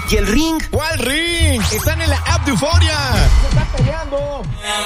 ¿Y el ring? ¿Cuál ring? Están en la app de Euforia. ¡Se está peleando!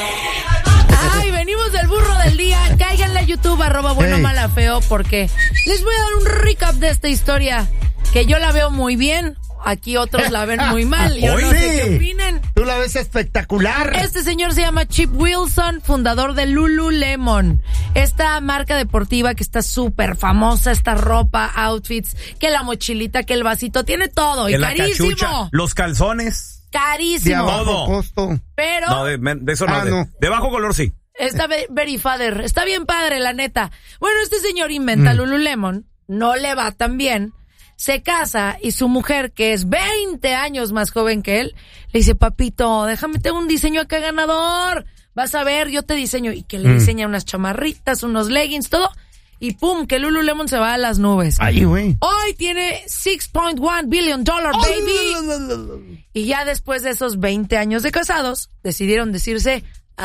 Ay, venimos del burro del día. Cáiganle a YouTube, @buenomalafeo, porque les voy a dar un recap de esta historia, que yo la veo muy bien. Aquí otros la ven muy mal. Yo no sé qué opinen. Tú la ves espectacular. Este señor se llama Chip Wilson, fundador de Lululemon. Esta marca deportiva que está súper famosa, esta ropa, outfits, que la mochilita, que el vasito, tiene todo. Y carísimo. Cachucha, los calzones. Carísimo. De bajo costo. Pero... No, de eso no. no. De bajo color sí. Está very father. Está bien padre, la neta. Bueno, este señor inventa Lululemon. No le va tan bien. Se casa y su mujer, que es 20 años más joven que él, le dice, papito, déjame, tengo un diseño acá ganador. Vas a ver, yo te diseño. Y que le diseña unas chamarritas, unos leggings, todo. Y pum, que Lululemon se va a las nubes. Ay, güey. Hoy tiene $6.1 billion, baby. Y ya después de esos 20 años de casados, decidieron decirse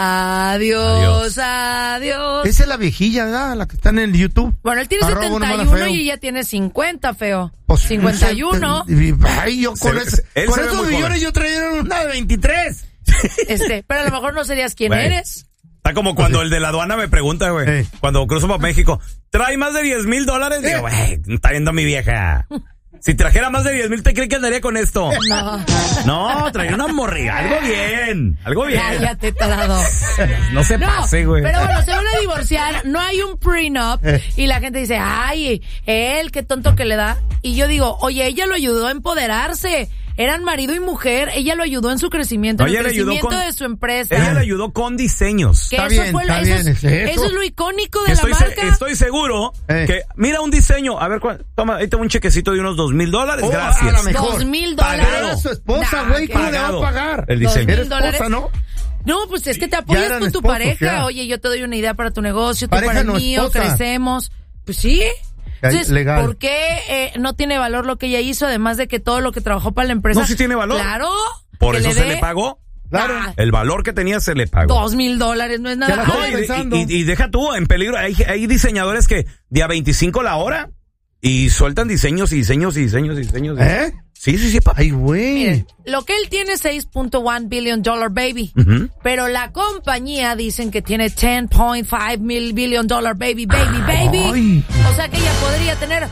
adiós. Esa es la viejilla, ¿verdad? La que está en el YouTube. Bueno, él tiene 71 y ella tiene 50, feo. Pues, 51. Ay, yo con esos millones yo traía una de 23. Pero a lo mejor no serías quien eres. Está como cuando el de la aduana me pregunta, güey, cuando cruzo para México, ¿trae más de $10,000? Digo, güey, está viendo a mi vieja. Si trajera más de 10,000, ¿te cree que andaría con esto? No, traía una morriga. Algo bien. Cállate, tarado. No se pase, güey. Pero bueno, se van a divorciar, no hay un prenup. Y la gente dice, ay, él, qué tonto que le da. Y yo digo, oye, ella lo ayudó a empoderarse. Eran marido y mujer, ella lo ayudó en su crecimiento, en el crecimiento de su empresa. Ella le ayudó con diseños. Que eso es lo icónico de la marca. Estoy seguro que, mira un diseño, a ver, toma, ahí tengo un chequecito de unos $2,000, gracias. A lo mejor. $2,000. Era su esposa, güey, ¿cómo le va a pagar? El diseño. Eres esposa, ¿no? No, pues es que te apoyas con tu pareja. Ya. Oye, yo te doy una idea para tu negocio, tú para el mío, crecemos. Pues sí. Entonces, legal. ¿Por qué no tiene valor lo que ella hizo, además de que todo lo que trabajó para la empresa? No, sí tiene valor. Claro. Por eso se le pagó. Claro. El valor que tenía se le pagó. $2,000 no es nada. Y deja tú en peligro. Hay diseñadores que de a 25 la hora y sueltan diseños. ¿Eh? Sí, papá. Ay, güey. Miren, lo que él tiene es $6.1 billion, baby. Pero la compañía dicen que tiene $10.5 billion, baby. Ay. O sea que ella podría tener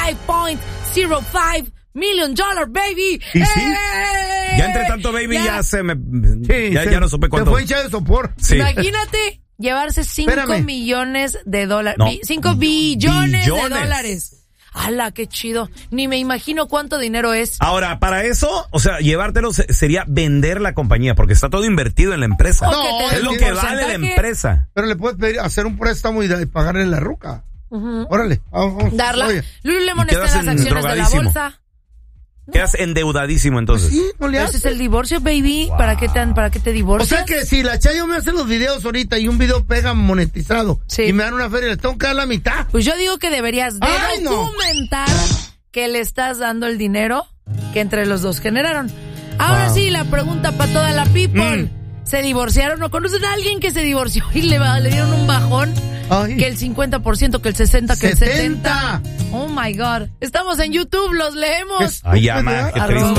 $5.05 million, baby. ¿Y sí? Ya entre tanto, baby, ya no supe cuánto. Se fue hincha de sopor. Sí. Imagínate llevarse $5 millones de dólares. No. 5 billones de dólares. ¡Hala, qué chido! Ni me imagino cuánto dinero es. Ahora, para eso, o sea, llevártelo sería vender la compañía, porque está todo invertido en la empresa. No, es lo que vale la empresa. Pero le puedes pedir hacer un préstamo y pagarle la ruca. Órale, vamos. Darla. Oye. Lululemon está en las acciones de la bolsa. Quedas endeudadísimo entonces. Pues sí, no le haces. Ese es el divorcio, baby. Wow. ¿Para qué te divorcias? O sea que si la Chayo me hace los videos ahorita y un video pega monetizado y me dan una feria, le tengo que dar la mitad. Pues yo digo que deberías documentar que le estás dando el dinero que entre los dos generaron. Ahora sí, la pregunta para toda la people. ¿Se divorciaron o conocen a alguien que se divorció y le dieron un bajón? Ay. Que el 50%, que el 60%, que el 70%. Oh my God. Estamos en YouTube, los leemos. Ay, ya, qué triste.